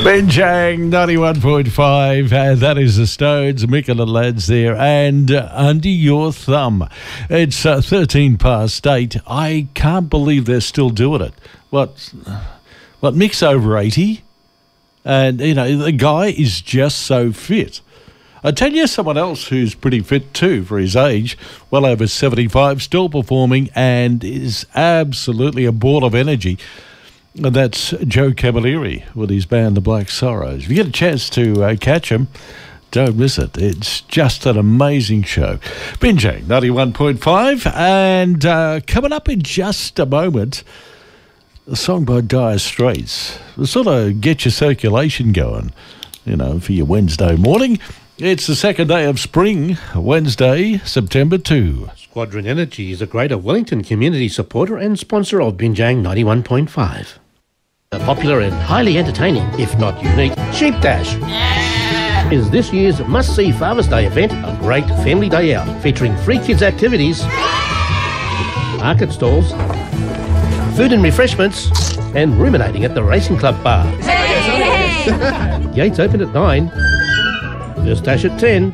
Binjang 91.5, that is the Stones, Mick and the lads there, and Under Your Thumb. It's 13 past 8. I can't believe they're still doing it. What, Mick's over 80, and, you know, the guy is just so fit. I tell you someone else who's pretty fit too for his age, well over 75, still performing, and is absolutely a ball of energy. And that's Joe Camilleri with his band, The Black Sorrows. If you get a chance to catch him, don't miss it. It's just an amazing show. Binjang 91.5, and coming up in just a moment, a song by Dire Straits. It'll sort of get your circulation going, you know, for your Wednesday morning. It's the second day of spring, Wednesday, September 2. Squadron Energy is a Greater Wellington community supporter and sponsor of Binjang 91.5. The popular and highly entertaining, if not unique, Sheep Dash is this year's must-see Father's Day event, a great family day out featuring free kids activities, market stalls, food and refreshments, and ruminating at the Racing Club bar. Gates open at 9, first dash at 10.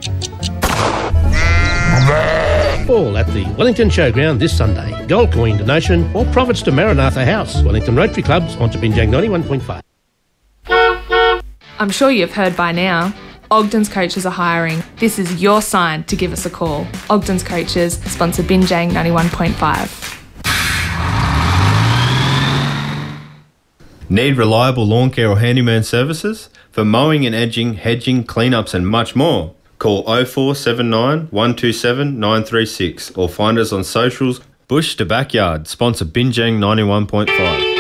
All at the Wellington Showground this Sunday. Gold coin donation or profits to Maranatha House. Wellington Rotary Club, sponsor Binjang 91.5. I'm sure you've heard by now, Ogden's Coaches are hiring. This is your sign to give us a call. Ogden's Coaches, sponsor Binjang 91.5. Need reliable lawn care or handyman services? For mowing and edging, hedging, cleanups and much more? Call 0479 127 936 or find us on socials. Bush to Backyard, sponsor Binjang 91.5.